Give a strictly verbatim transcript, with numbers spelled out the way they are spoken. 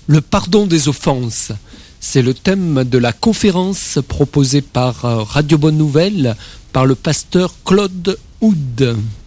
Le pardon des offenses, c'est le thème de la conférence proposée par Radio Bonne Nouvelle par le pasteur Claude Houd.